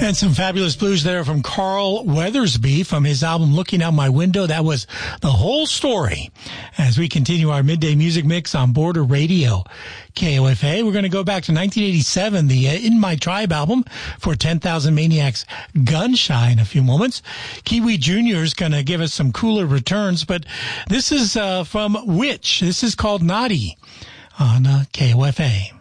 And some fabulous blues there from Carl Weathersby from his album Looking Out My Window. That was The Whole Story. As we continue our midday music mix on Border Radio, KOFA, we're going to go back to 1987, the In My Tribe album for 10,000 Maniacs Gunshy in a few moments. Kiwi Jr. is going to give us some cooler returns, but this is from Witch. This is called Naughty on KOFA.